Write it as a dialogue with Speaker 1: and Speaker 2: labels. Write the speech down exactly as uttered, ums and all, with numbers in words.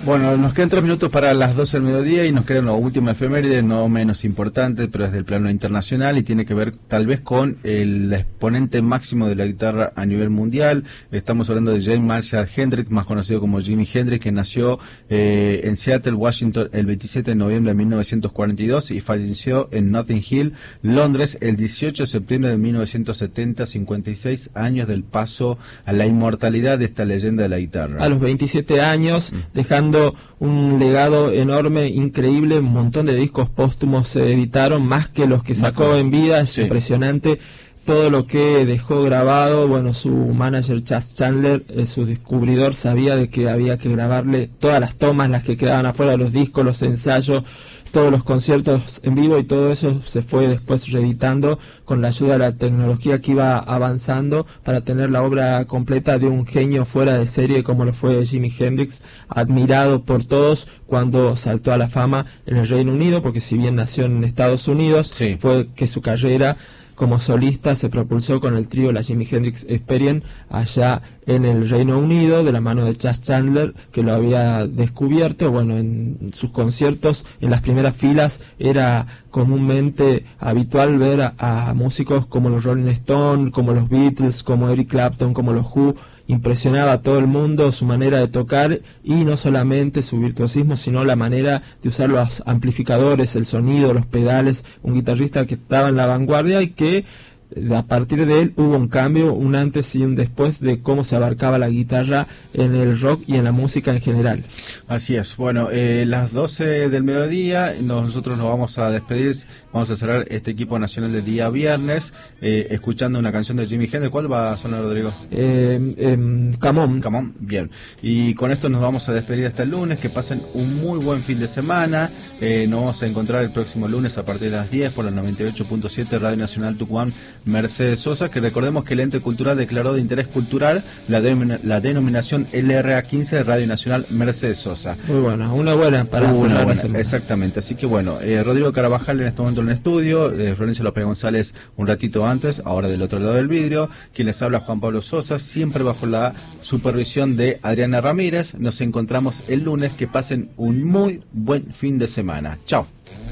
Speaker 1: Bueno, nos quedan tres minutos para las doce del mediodía y nos quedan la última efeméride, no menos importante, pero es del plano internacional y tiene que ver tal vez con el exponente máximo de la guitarra a nivel mundial. Estamos hablando de James Marshall Hendrix, más conocido como Jimi Hendrix, que nació eh, en Seattle, Washington, el veintisiete de noviembre de mil novecientos cuarenta y dos y falleció en Notting Hill, Londres, el dieciocho de septiembre de mil novecientos setenta, cincuenta y seis años del paso a la inmortalidad de esta leyenda de la guitarra.
Speaker 2: A los veintisiete años, dejando un legado enorme, increíble, un montón de discos póstumos se editaron, más que los que sacó en vida, es sí. impresionante todo lo que dejó grabado. Bueno, su manager Chas Chandler, eh, su descubridor, sabía de que había que grabarle todas las tomas, las que quedaban afuera de los discos, los ensayos, todos los conciertos en vivo, y todo eso se fue después reeditando con la ayuda de la tecnología que iba avanzando para tener la obra completa de un genio fuera de serie como lo fue Jimi Hendrix, admirado por todos cuando saltó a la fama en el Reino Unido, porque si bien nació en Estados Unidos, sí. fue que su carrera como solista se propulsó con el trío la Jimi Hendrix Experience allá en el Reino Unido, de la mano de Chas Chandler, que lo había descubierto. Bueno, en sus conciertos, en las primeras filas, era comúnmente habitual ver a, a músicos como los Rolling Stones, como los Beatles, como Eric Clapton, como los Who. Impresionaba a todo el mundo su manera de tocar, y no solamente su virtuosismo, sino la manera de usar los amplificadores, el sonido, los pedales. Un guitarrista que estaba en la vanguardia y que a partir de él hubo un cambio, un antes y un después de cómo se abarcaba la guitarra en el rock y en la música en general.
Speaker 1: Así es. Bueno, eh, las doce del mediodía nosotros nos vamos a despedir, vamos a cerrar este equipo nacional del día viernes eh, escuchando una canción de Jimi Hendrix. ¿Cuál va a sonar, Rodrigo?
Speaker 2: Eh, eh, Come On.
Speaker 1: Come On, bien. Y con esto nos vamos a despedir hasta el lunes. Que pasen un muy buen fin de semana. Eh, nos vamos a encontrar el próximo lunes a partir de las diez por la noventa y ocho punto siete Radio Nacional Tucumán Mercedes Sosa, que recordemos que el ente cultural declaró de interés cultural la, de, la denominación L R A quince de Radio Nacional Mercedes Sosa.
Speaker 2: Muy buena, una buena para
Speaker 1: una
Speaker 2: cerrar
Speaker 1: buena,
Speaker 2: la semana.
Speaker 1: Exactamente, así que bueno, eh, Rodrigo Carabajal en este momento en el estudio, eh, Florencio López González un ratito antes, ahora del otro lado del vidrio, quien les habla Juan Pablo Sosa, siempre bajo la supervisión de Adriana Ramírez. Nos encontramos el lunes, que pasen un muy buen fin de semana. Chao.